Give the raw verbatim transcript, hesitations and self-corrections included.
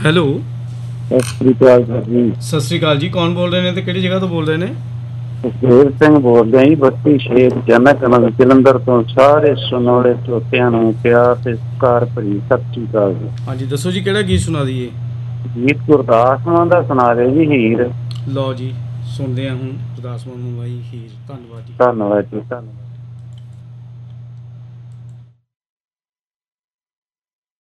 Hello, Sat Sri ਅਕਾਲ sir ਜੀ। ਸਤਿ ਸ਼੍ਰੀ ਅਕਾਲ ਜੀ। ਕੌਣ ਬੋਲ ਰਹੇ ਨੇ ਤੇ ਕਿਹੜੀ ਜਗ੍ਹਾ ਤੋਂ ਬੋਲ ਰਹੇ ਨੇ? ਸੁਖਦੇਵ ਸਿੰਘ ਬੋਲ ਰਿਹਾ ਜੀ, ਬੱਤੀ ਸ਼ੇਖ ਜਨਕ ਜਲੰਧਰ ਤੋਂ। ਸਾਰੇ ਸੁਣੋਲੇ ਛੋਟਿਆਂ ਨੂੰ ਪਿਆਰ ਤੇ ਸਤਿਕਾਰ ਭਰੀ ਸਤਿ ਸ੍ਰੀ ਅਕਾਲ ਜੀ। ਹਾਂਜੀ ਦੱਸੋ ਜੀ, ਕਿਹੜਾ ਗੀਤ ਸੁਣਾ ਦਈਏ? ਗੀਤ ਗੁਰਦਾਸ ਮਾਨ ਦਾ ਸੁਣਾ ਦਿਓ ਜੀ, ਹੀਰ। ਲਓ ਜੀ, ਸੁਣਦੇ ਹਾਂ ਹੁਣ ਗੁਰਦਾਸ ਮਾਨ ਨੂੰ ਬਾਈ ਹੀਰ। ਧੰਨਵਾਦ ਜੀ। ਧੰਨਵਾਦ ਜੀ, ਧੰਨਵਾਦ।